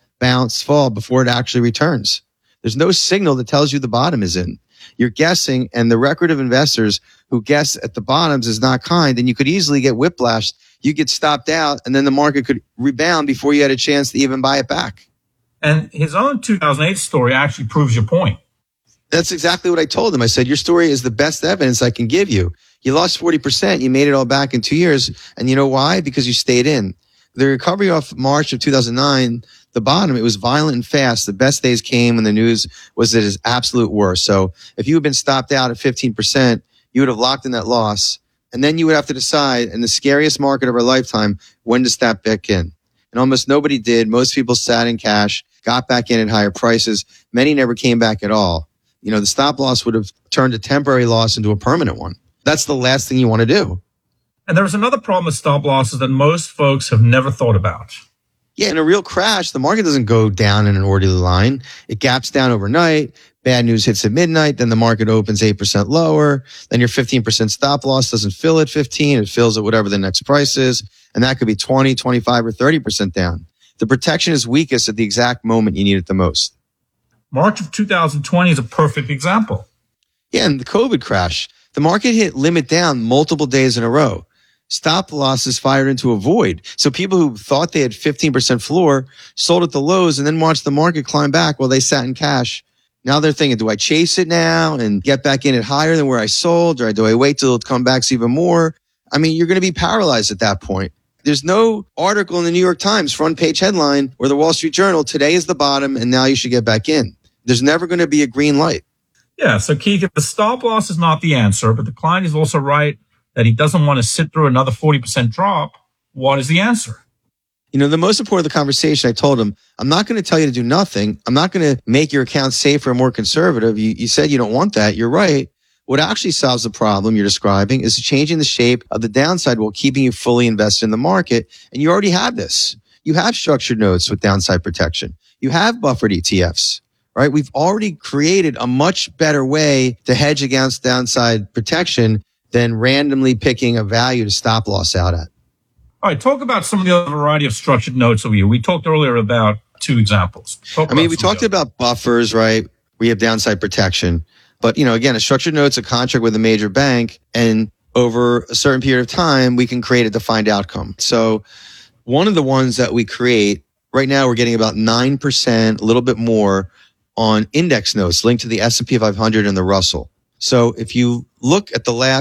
Speaker 8: before it actually returns. There's no signal that tells you the bottom is in. You're guessing, and the record of investors who guess at the bottoms is not kind, and you could easily get whiplashed. You get stopped out, and then the market could rebound before you had a chance to even buy it back.
Speaker 9: And his own 2008 story actually proves your point.
Speaker 8: That's exactly what I told him. I said, your story is the best evidence I can give you. You lost 40%. You made it all back in 2 years. And you know why? Because you stayed in. The recovery off March of 2009, the bottom, it was violent and fast. The best days came when the news was at its absolute worst. So if you had been stopped out at 15%, you would have locked in that loss. And then you would have to decide in the scariest market of our lifetime when to step back in. And almost nobody did. Most people sat in cash, got back in at higher prices. Many never came back at all. The stop loss would have turned a temporary loss into a permanent one. That's the last thing you want to do.
Speaker 9: And there was another problem with stop losses that most folks have never thought about.
Speaker 8: Yeah, in a real crash, the market doesn't go down in an orderly line. It gaps down overnight. Bad news hits at midnight. Then the market opens 8% lower. Then your 15% stop loss doesn't fill at 15. It fills at whatever the next price is. And that could be 20, 25, or 30% down. The protection is weakest at the exact moment you need it the most.
Speaker 9: March of 2020 is a perfect example.
Speaker 8: Yeah, and the COVID crash, the market hit limit down multiple days in a row. Stop losses fired into a void. So people who thought they had 15% floor sold at the lows and then watched the market climb back while they sat in cash. Now they're thinking, do I chase it now and get back in it higher than where I sold? Or do I wait till it comes back even more? I mean, you're going to be paralyzed at that point. There's no article in the New York Times front page headline or the Wall Street Journal, today is the bottom and now you should get back in. There's never going to be a green light.
Speaker 9: Yeah, so Keith, if the stop loss is not the answer, but the client is also right that he doesn't want to sit through another 40% drop, what is the answer?
Speaker 8: The most important of the conversation, I told him, I'm not going to tell you to do nothing. I'm not going to make your account safer or more conservative. You said you don't want that. You're right. What actually solves the problem you're describing is changing the shape of the downside while keeping you fully invested in the market. And you already have this. You have structured notes with downside protection. You have buffered ETFs, right? We've already created a much better way to hedge against downside protection than randomly picking a value to stop loss out at.
Speaker 9: All right, talk about some of the other variety of structured notes over here. We talked earlier about two examples.
Speaker 8: We talked about buffers, right? We have downside protection. But, again, a structured note's a contract with a major bank, and over a certain period of time, we can create a defined outcome. So one of the ones that we create, right now we're getting about 9%, a little bit more, on index notes linked to the S&P 500 and the Russell. So if you look at the last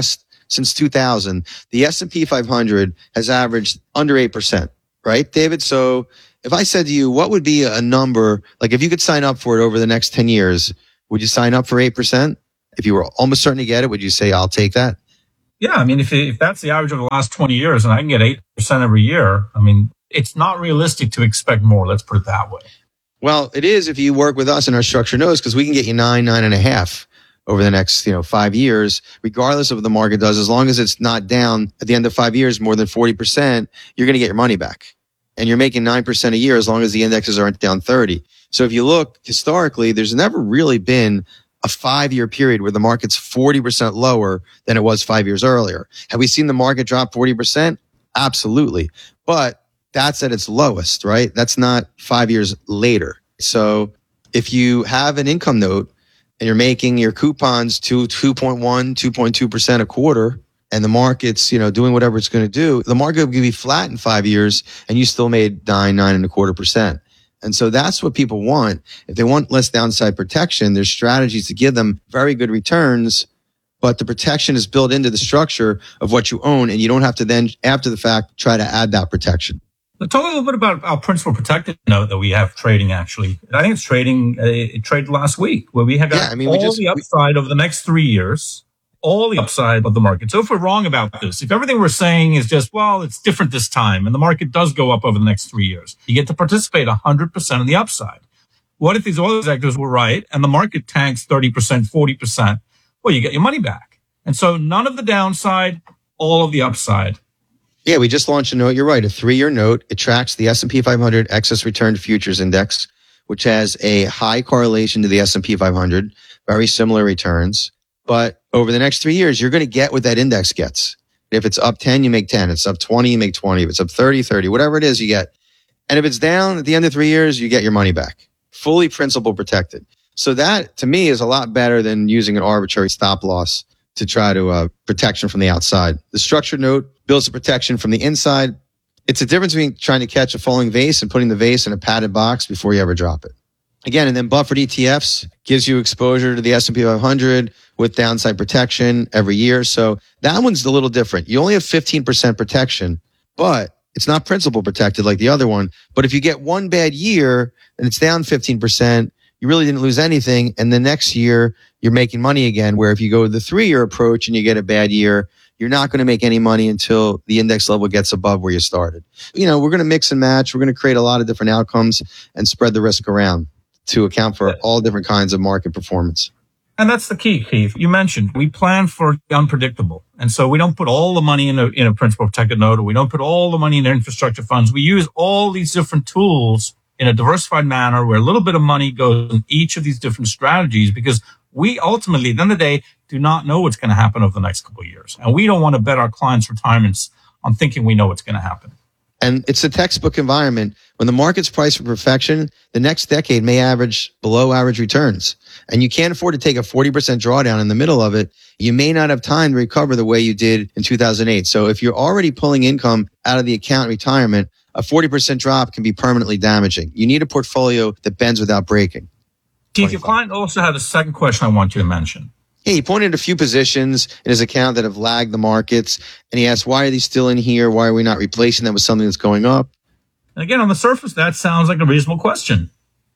Speaker 8: since 2000, the S&P 500 has averaged under 8%, right, David? So if I said to you, what would be a number, like if you could sign up for it over the next 10 years, would you sign up for 8%? If you were almost certain to get it, would you say, I'll take that?
Speaker 9: Yeah, I mean, if that's the average of the last 20 years and I can get 8% every year, I mean, it's not realistic to expect more. Let's put it that way.
Speaker 8: Well, it is if you work with us in our structured notes, because we can get you 9.5 over the next 5 years, regardless of what the market does. As long as it's not down at the end of 5 years more than 40%, you're going to get your money back. And you're making 9% a year as long as the indexes aren't down 30. So if you look historically, there's never really been a 5-year period where the market's 40% lower than it was 5 years earlier. Have we seen the market drop 40%? Absolutely. But that's at its lowest, right? That's not 5 years later. So if you have an income note and you're making your coupons to 2.1, 2.2% a quarter, and the market's, doing whatever it's going to do, the market will be flat in 5 years and you still made 9.25%. And so that's what people want. If they want less downside protection, there's strategies to give them very good returns, but the protection is built into the structure of what you own, and you don't have to then, after the fact, try to add that protection.
Speaker 9: Let's talk a little bit about our principal protected note that we have trading, actually. I think it's trading, it traded last week, where we have got the upside over the next 3 years, all the upside of the market. So if we're wrong about this, if everything we're saying is just, well, it's different this time, and the market does go up over the next 3 years, you get to participate 100% on the upside. What if these oil sectors were right and the market tanks 30%, 40%? Well, you get your money back. And so none of the downside, all of the upside.
Speaker 8: Yeah, we just launched a note. You're right. A 3-year note. It tracks the S&P 500 excess return futures index, which has a high correlation to the S&P 500, very similar returns. But over the next 3 years, you're going to get what that index gets. If it's up 10, you make 10. If it's up 20, you make 20. If it's up 30, 30, whatever it is, you get. And if it's down at the end of 3 years, you get your money back. Fully principal protected. So that, to me, is a lot better than using an arbitrary stop loss to try to protection from the outside. The structured note builds the protection from the inside. It's a difference between trying to catch a falling vase and putting the vase in a padded box before you ever drop it. Again, and then buffered ETFs gives you exposure to the S&P 500 with downside protection every year. So that one's a little different. You only have 15% protection, but it's not principal protected like the other one. But if you get one bad year and it's down 15%, you really didn't lose anything. And the next year you're making money again, where if you go the 3-year approach and you get a bad year, you're not going to make any money until the index level gets above where you started. We're going to mix and match. We're going to create a lot of different outcomes and spread the risk around to account for all different kinds of market performance.
Speaker 9: And that's the key, Keith. You mentioned we plan for the unpredictable. And so we don't put all the money in a principal protected note, or we don't put all the money in infrastructure funds. We use all these different tools in a diversified manner where a little bit of money goes in each of these different strategies, because we ultimately, at the end of the day, do not know what's going to happen over the next couple of years. And we don't want to bet our clients' retirements on thinking we know what's going to happen.
Speaker 8: And it's a textbook environment. When the market's priced for perfection, the next decade may average below average returns. And you can't afford to take a 40% drawdown in the middle of it. You may not have time to recover the way you did in 2008. So if you're already pulling income out of the account in retirement, a 40% drop can be permanently damaging. You need a portfolio that bends without breaking.
Speaker 9: Keith, your client also had a second question I want you to mention.
Speaker 8: Yeah, he pointed a few positions in his account that have lagged the markets, and he asked, why are these still in here? Why are we not replacing them with something that's going up?
Speaker 9: And again, on the surface, that sounds like a reasonable question.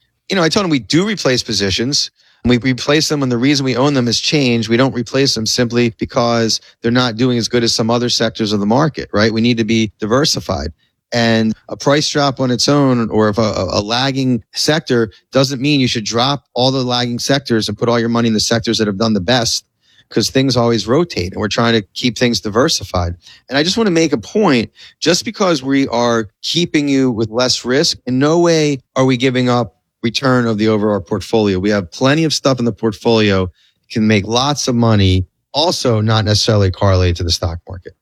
Speaker 8: I told him we do replace positions. We replace them when the reason we own them has changed. We don't replace them simply because they're not doing as good as some other sectors of the market, right? We need to be diversified. And a price drop on its own, or if a lagging sector, doesn't mean you should drop all the lagging sectors and put all your money in the sectors that have done the best, because things always rotate and we're trying to keep things diversified. And I just want to make a point, just because we are keeping you with less risk, in no way are we giving up return of the overall portfolio. We have plenty of stuff in the portfolio, can make lots of money, also not necessarily correlated to the stock market.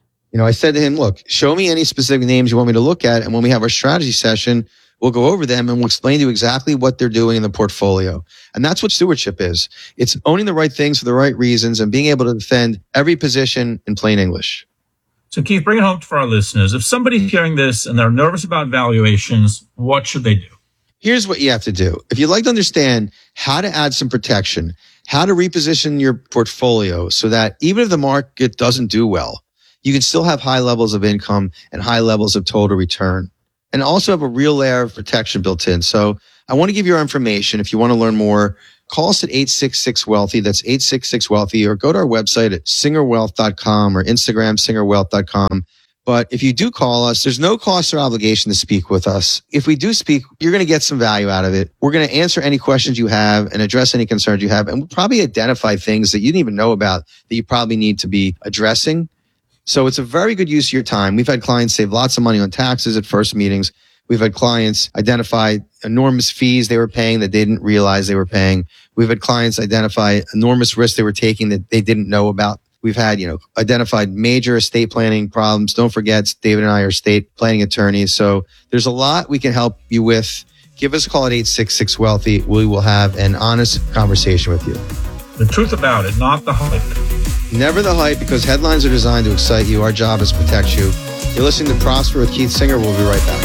Speaker 8: I said to him, look, show me any specific names you want me to look at. And when we have our strategy session, we'll go over them and we'll explain to you exactly what they're doing in the portfolio. And that's what stewardship is. It's owning the right things for the right reasons and being able to defend every position in plain English.
Speaker 9: So Keith, bring it home for our listeners. If somebody's hearing this and they're nervous about valuations, what should they do?
Speaker 8: Here's what you have to do. If you'd like to understand how to add some protection, how to reposition your portfolio so that even if the market doesn't do well, you can still have high levels of income and high levels of total return, and also have a real layer of protection built in. So I want to give you our information. If you want to learn more, call us at 866-WEALTHY. That's 866-WEALTHY, or go to our website at singerwealth.com or Instagram, singerwealth.com. But if you do call us, there's no cost or obligation to speak with us. If we do speak, you're going to get some value out of it. We're going to answer any questions you have and address any concerns you have. And we'll probably identify things that you didn't even know about that you probably need to be addressing. So it's a very good use of your time. We've had clients save lots of money on taxes at first meetings. We've had clients identify enormous fees they were paying that they didn't realize they were paying. We've had clients identify enormous risks they were taking that they didn't know about. We've had, identified major estate planning problems. Don't forget, David and I are estate planning attorneys. So there's a lot we can help you with. Give us a call at 866-WEALTHY. We will have an honest conversation with you.
Speaker 9: The truth about it, not the hype.
Speaker 8: Never the hype, because headlines are designed to excite you. Our job is to protect you. You're listening to Prosper with Keith Singer. We'll be right back.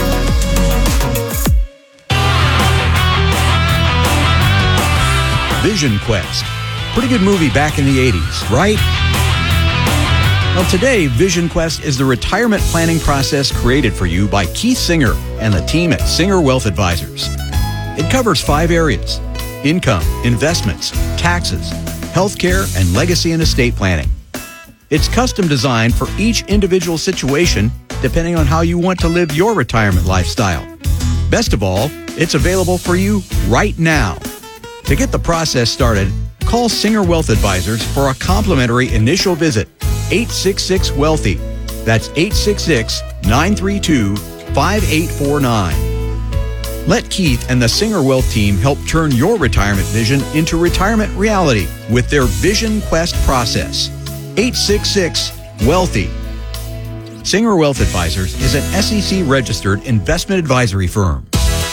Speaker 7: Vision Quest. Pretty good movie back in the 80s, right? Well, today, Vision Quest is the retirement planning process created for you by Keith Singer and the team at Singer Wealth Advisors. It covers 5 areas: income, investments, taxes, healthcare, and legacy and estate planning. It's custom designed for each individual situation, depending on how you want to live your retirement lifestyle. Best of all, it's available for you right now. To get the process started, call Singer Wealth Advisors for a complimentary initial visit. 866-WEALTHY. That's 866-932-5849. Let Keith and the Singer Wealth team help turn your retirement vision into retirement reality with their Vision Quest process. 866-WEALTHY. Singer Wealth Advisors is an SEC-registered investment advisory firm.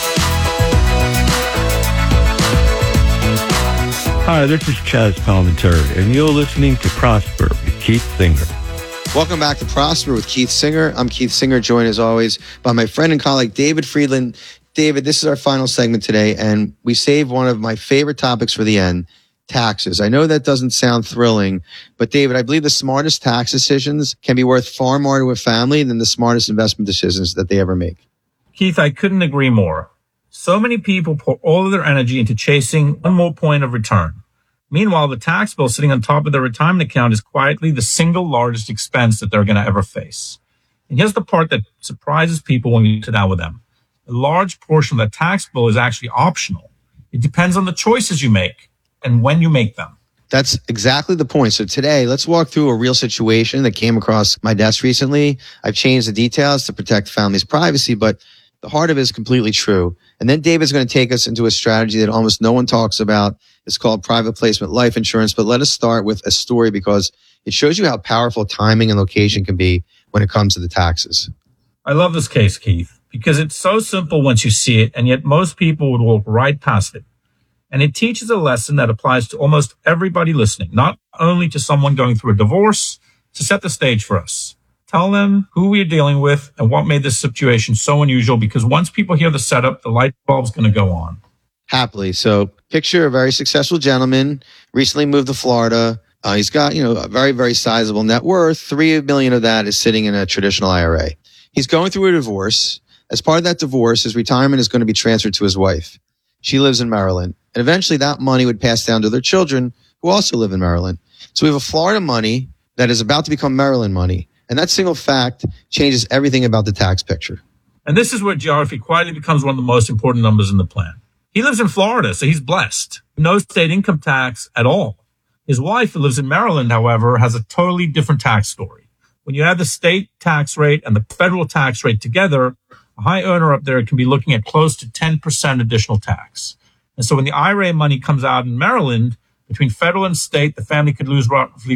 Speaker 11: Hi, this is Chaz Palminteri, and you're listening to Prosper with Keith Singer.
Speaker 8: Welcome back to Prosper with Keith Singer. I'm Keith Singer, joined as always by my friend and colleague, David Friedland. David, this is our final segment today, and we saved one of my favorite topics for the end, taxes. I know that doesn't sound thrilling, but David, I believe the smartest tax decisions can be worth far more to a family than the smartest investment decisions that they ever make.
Speaker 9: Keith, I couldn't agree more. So many people pour all of their energy into chasing one more point of return. Meanwhile, the tax bill sitting on top of their retirement account is quietly the single largest expense that they're going to ever face. And here's the part that surprises people when you sit down with them. A large portion of the tax bill is actually optional. It depends on the choices you make and when you make them.
Speaker 8: That's exactly the point. So today, let's walk through a real situation that came across my desk recently. I've changed the details to protect families' privacy, but the heart of it is completely true. And then David's going to take us into a strategy that almost no one talks about. It's called private placement life insurance. But let us start with a story because it shows you how powerful timing and location can be when it comes to the taxes.
Speaker 9: I love this case, Keith, because it's so simple once you see it, and yet most people would walk right past it. And it teaches a lesson that applies to almost everybody listening, not only to someone going through a divorce, to set the stage for us. Tell them who we're dealing with and what made this situation so unusual, because once people hear the setup, the light bulb's going to go on.
Speaker 8: Happily. So picture a very successful gentleman, recently moved to Florida. He's got, a very, very sizable net worth. $3 million of that is sitting in a traditional IRA. He's going through a divorce. As part of that divorce, his retirement is going to be transferred to his wife. She lives in Maryland. And eventually that money would pass down to their children who also live in Maryland. So we have a Florida money that is about to become Maryland money. And that single fact changes everything about the tax picture.
Speaker 9: And this is where geography quietly becomes one of the most important numbers in the plan. He lives in Florida, so he's blessed. No state income tax at all. His wife, who lives in Maryland, however, has a totally different tax story. When you add the state tax rate and the federal tax rate together, a high earner up there can be looking at close to 10% additional tax. And so when the IRA money comes out in Maryland, between federal and state, the family could lose roughly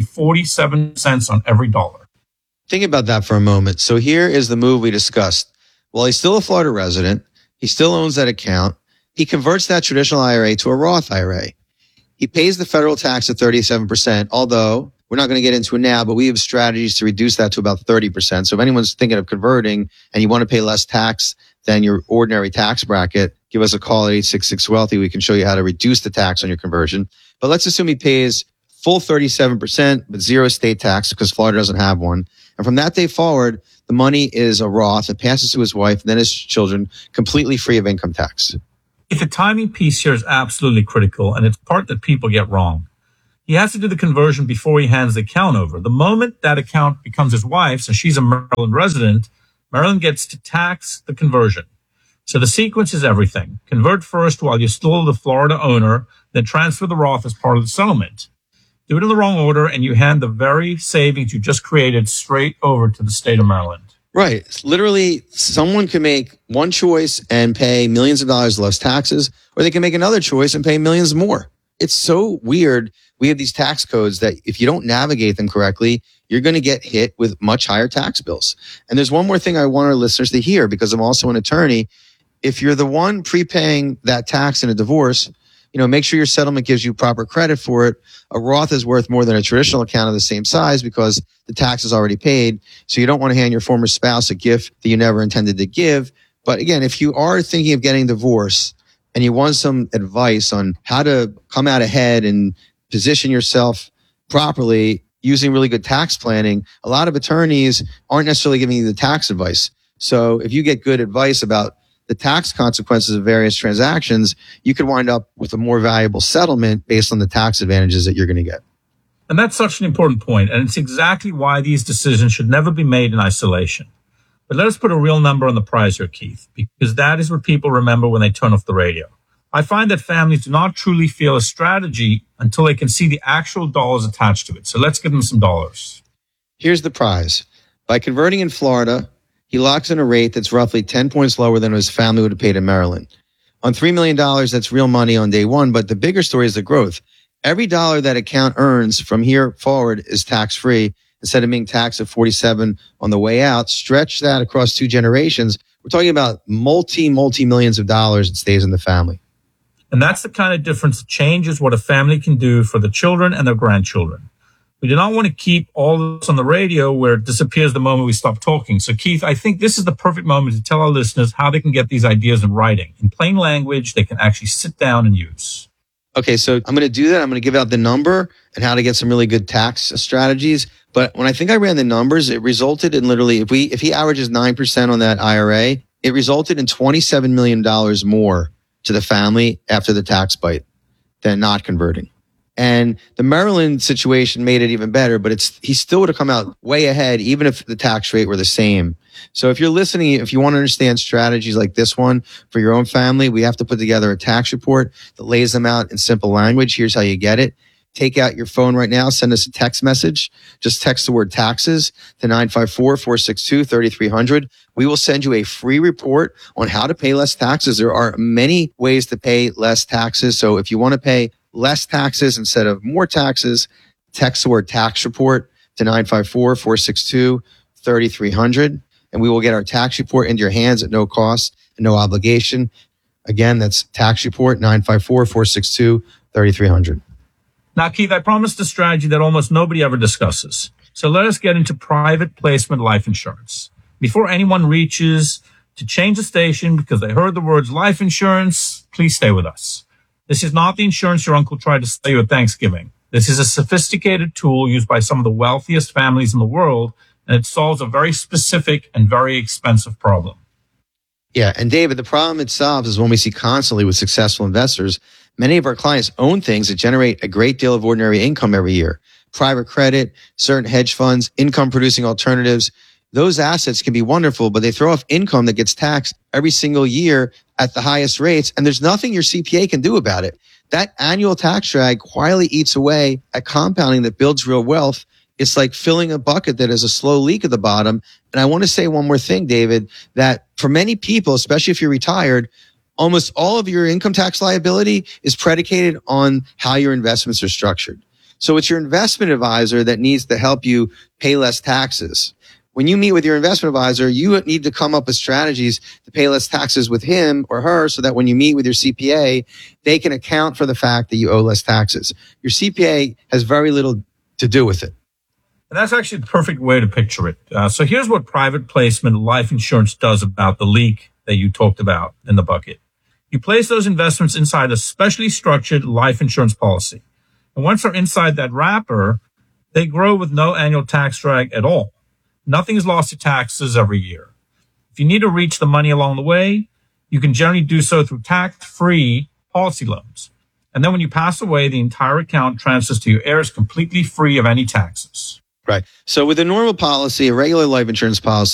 Speaker 9: 47 cents on every dollar.
Speaker 8: Think about that for a moment. So here is the move we discussed. While he's still a Florida resident, he still owns that account. He converts that traditional IRA to a Roth IRA. He pays the federal tax at 37%, although we're not going to get into it now, but we have strategies to reduce that to about 30%. So if anyone's thinking of converting and you want to pay less tax than your ordinary tax bracket, give us a call at 866-WEALTHY. We can show you how to reduce the tax on your conversion. But let's assume he pays full 37%, but zero estate tax because Florida doesn't have one. And from that day forward, the money is a Roth. It passes to his wife, and then his children, completely free of income tax.
Speaker 9: If the timing piece here is absolutely critical, and it's part that people get wrong. He has to do the conversion before he hands the account over. The moment that account becomes his wife's and she's a Maryland resident, Maryland gets to tax the conversion. So the sequence is everything. Convert first while you're still the Florida owner, then transfer the Roth as part of the settlement. Do it in the wrong order, and you hand the very savings you just created straight over to the state of Maryland.
Speaker 8: Right. Literally, someone can make one choice and pay millions of dollars less taxes, or they can make another choice and pay millions more. It's so weird. We have these tax codes that if you don't navigate them correctly, you're going to get hit with much higher tax bills. And there's one more thing I want our listeners to hear, because I'm also an attorney. If you're the one prepaying that tax in a divorce, make sure your settlement gives you proper credit for it. A Roth is worth more than a traditional account of the same size because the tax is already paid. So you don't want to hand your former spouse a gift that you never intended to give. But again, if you are thinking of getting divorced and you want some advice on how to come out ahead and position yourself properly using really good tax planning, a lot of attorneys aren't necessarily giving you the tax advice. So if you get good advice about the tax consequences of various transactions, you could wind up with a more valuable settlement based on the tax advantages that you're going to get.
Speaker 9: And that's such an important point, and it's exactly why these decisions should never be made in isolation. But let us put a real number on the prize here, Keith, because that is what people remember when they turn off the radio. I find that families do not truly feel a strategy until they can see the actual dollars attached to it. So let's give them some dollars.
Speaker 8: Here's the prize. By converting in Florida, he locks in a rate that's roughly 10 points lower than his family would have paid in Maryland. On $3 million, that's real money on day one, but the bigger story is the growth. Every dollar that account earns from here forward is tax-free. Instead of being taxed at 47 on the way out, stretch that across 2 generations. We're talking about multi-millions of dollars that stays in the family.
Speaker 9: And that's the kind of difference that changes what a family can do for the children and their grandchildren. We do not want to keep all this on the radio where it disappears the moment we stop talking. So, Keith, I think this is the perfect moment to tell our listeners how they can get these ideas in writing, in plain language they can actually sit down and use.
Speaker 8: Okay, so I'm going to do that. I'm going to give out the number and how to get some really good tax strategies. But when I ran the numbers, it resulted in literally, if he averages 9% on that IRA, it resulted in $27 million more to the family after the tax bite than not converting. And the Maryland situation made it even better, but he still would have come out way ahead, even if the tax rate were the same. So if you're listening, if you want to understand strategies like this one for your own family, we have to put together a tax report that lays them out in simple language. Here's how you get it. Take out your phone right now. Send us a text message. Just text the word taxes to 954-462-3300. We will send you a free report on how to pay less taxes. There are many ways to pay less taxes. So if you want to pay less taxes instead of more taxes, text the word tax report to 954-462-3300. And we will get our tax report into your hands at no cost and no obligation. Again, that's tax report, 954-462-3300.
Speaker 9: Now, Keith, I promised a strategy that almost nobody ever discusses. So let us get into private placement life insurance. Before anyone reaches to change the station because they heard the words life insurance, please stay with us. This is not the insurance your uncle tried to sell you at Thanksgiving. This is a sophisticated tool used by some of the wealthiest families in the world, and it solves a very specific and very expensive problem.
Speaker 8: Yeah, and David, the problem it solves is one we see constantly with successful investors. Many of our clients own things that generate a great deal of ordinary income every year. Private credit, certain hedge funds, income-producing alternatives. Those assets can be wonderful, but they throw off income that gets taxed every single year at the highest rates, and there's nothing your CPA can do about it. That annual tax drag quietly eats away at compounding that builds real wealth. It's like filling a bucket that has a slow leak at the bottom. And I want to say one more thing, David, that for many people, especially if you're retired, almost all of your income tax liability is predicated on how your investments are structured. So it's your investment advisor that needs to help you pay less taxes. When you meet with your investment advisor, you need to come up with strategies to pay less taxes with him or her so that when you meet with your CPA, they can account for the fact that you owe less taxes. Your CPA has very little to do with it.
Speaker 9: And that's actually the perfect way to picture it. So here's what private placement life insurance does about the leak that you talked about in the bucket. You place those investments inside a specially structured life insurance policy. And once they're inside that wrapper, they grow with no annual tax drag at all. Nothing is lost to taxes every year. If you need to reach the money along the way, you can generally do so through tax-free policy loans. And then when you pass away, the entire account transfers to your heirs completely free of any taxes.
Speaker 8: Right. So with a normal policy, a regular life insurance policy,